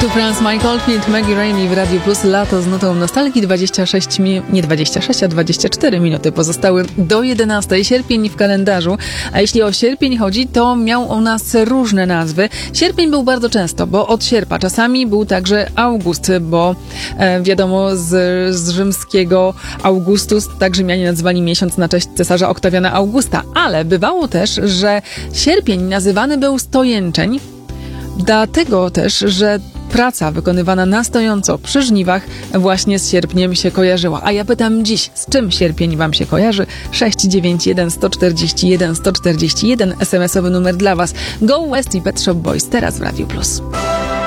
tu Franz Michael, Field, Maggie Rainey w Radiu Plus. Lato z nutą nostalgii. 24 minuty pozostały do 11. Sierpień w kalendarzu. A jeśli o sierpień chodzi, to miał u nas różne nazwy. Sierpień był bardzo często, bo od sierpa. Czasami był także August, bo wiadomo z rzymskiego Augustus, tak Rzymianie nazywali miesiąc na cześć cesarza Oktawiana Augusta. Ale bywało też, że sierpień nazywany był stojęczeń, dlatego też, że praca wykonywana na stojąco przy żniwach właśnie z sierpniem się kojarzyła. A ja pytam dziś, z czym sierpień wam się kojarzy? 691 141 141 SMS-owy numer dla was. Go West i Pet Shop Boys teraz w Radiu Plus.